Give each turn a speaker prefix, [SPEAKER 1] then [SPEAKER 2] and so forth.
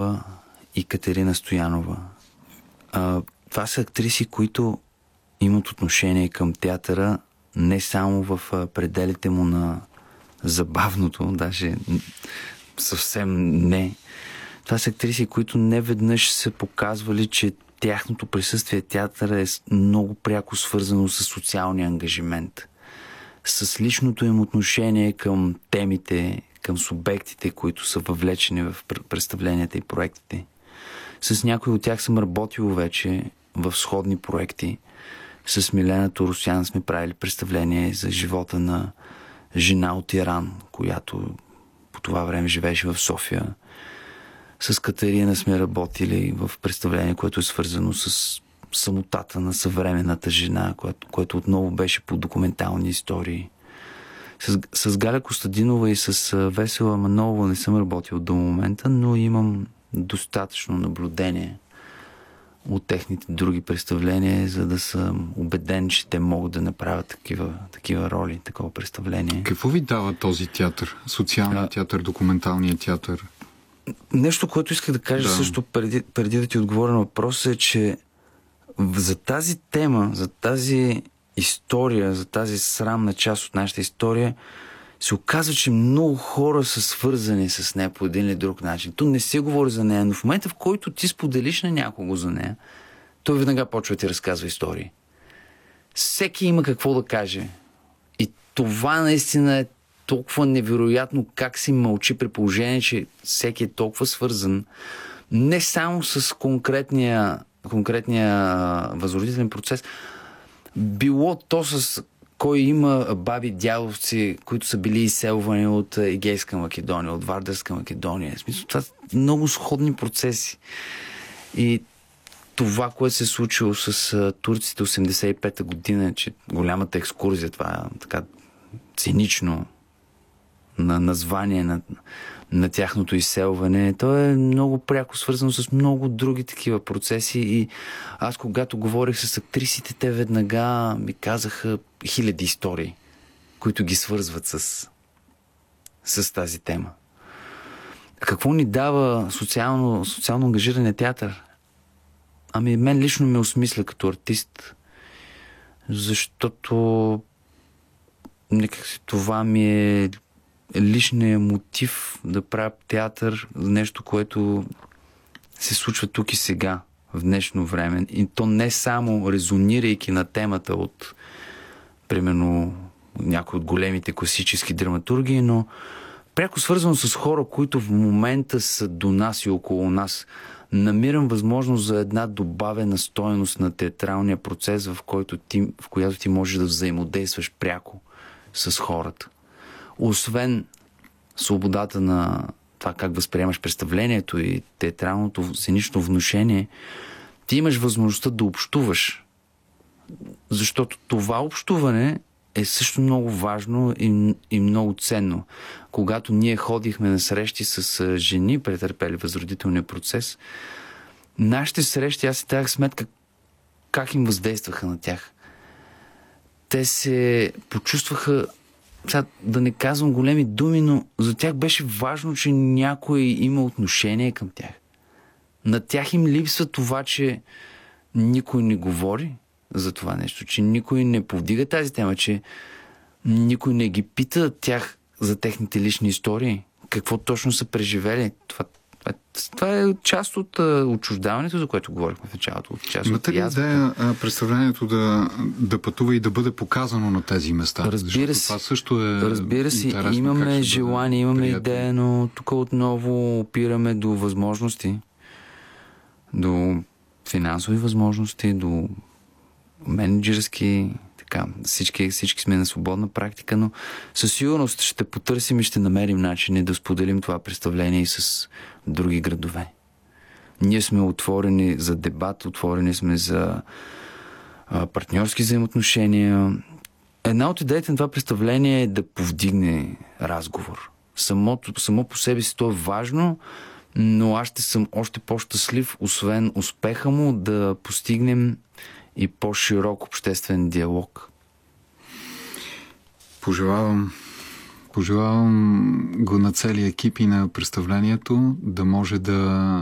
[SPEAKER 1] Ангелова и Катерина Стоянова. Това са актриси, които имат отношение към театъра не само в пределите му на забавното, даже съвсем не. Това са актриси, които не веднъж са показвали, че тяхното присъствие в театъра е много пряко свързано с социалния ангажимент, с личното им отношение към темите, към субектите, които са въвлечени в представленията и проектите. С някои от тях съм работил вече в сходни проекти. С Милена Торосян сме правили представление за живота на жена от Иран, която по това време живееше в София. С Катерина сме работили в представление, което е свързано с самотата на съвременната жена, което отново беше по документални истории. С Галя Костадинова и с Весела Манолова не съм работил до момента, но имам достатъчно наблюдение от техните други представления, за да съм убеден, че те могат да направят такива роли, такова представление.
[SPEAKER 2] Какво ви дава този театър? Социалният театър, документалният театър?
[SPEAKER 1] Нещо, което исках да кажа също преди да ти отговоря на въпроса, е, че за тази тема, за тази история, за тази срамна част от нашата история, се оказва, че много хора са свързани с нея по един или друг начин. То не се говори за нея, но в момента, в който ти споделиш на някого за нея, той веднага почва да ти разказва истории. Всеки има какво да каже. И това наистина е толкова невероятно как си мълчи при положение, че всеки е толкова свързан не само с конкретния възродителен процес, било то с кой има баби, дядовци, които са били изселвани от Егейска Македония, от Вардарска Македония. В смисъл, това са много сходни процеси. И това, което се е случило с турците 85-та година, че голямата екскурзия, това така цинично на название на тяхното изселване, то е много пряко свързано с много други такива процеси. И аз, когато говорих с актрисите, те веднага ми казаха хиляди истории, които ги свързват с тази тема. Какво ни дава социално ангажиране театър? Ами мен лично ме осмисля като артист, защото това ми е личният мотив да правя театър, нещо, което се случва тук и сега, в днешно време. И то не само резонирайки на темата от, примерно, някои от големите класически драматурги, но пряко свързано с хора, които в момента са до нас и около нас. Намирам възможност за една добавена стойност на театралния процес, в която ти можеш да взаимодействаш пряко с хората. Освен свободата на това как възприемаш представлението и театралното сценично внушение, ти имаш възможността да общуваш. Защото това общуване е също много важно и много ценно. Когато ние ходихме на срещи с жени, претърпели възродителния процес, нашите срещи, аз си давах сметка как им въздействаха на тях. Те се почувстваха, сега да не казвам големи думи, но за тях беше важно, че някой има отношение към тях. На тях им липсва това, че никой не говори за това нещо, че никой не повдига тази тема, че никой не ги пита тях за техните лични истории, какво точно са преживели. Това е част от отчуждаването, за което говорихме в началото.
[SPEAKER 2] Имате ли идея представлението да пътува и да бъде показано на тези места?
[SPEAKER 1] Разбира се.
[SPEAKER 2] Това също е
[SPEAKER 1] разбира се, имаме желание, имаме идея, но тук отново опираме до възможности, до финансови възможности, до менеджерски, така, всички сме на свободна практика, но със сигурност ще потърсим и ще намерим начини да споделим това представление и с други градове. Ние сме отворени за дебат, отворени сме за партньорски взаимоотношения. Една от идеите на това представление е да повдигне разговор. Само по себе си то е важно, но аз ще съм още по-щастлив, освен успеха му, да постигнем и по-широк обществен диалог.
[SPEAKER 2] Пожелавам го на целия екип и на представлението да може да